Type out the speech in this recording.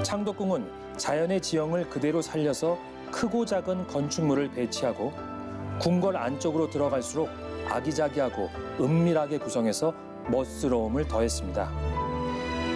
창덕궁은 자연의 지형을 그대로 살려서 크고 작은 건축물을 배치하고 궁궐 안쪽으로 들어갈수록 아기자기하고 은밀하게 구성해서 멋스러움을 더했습니다.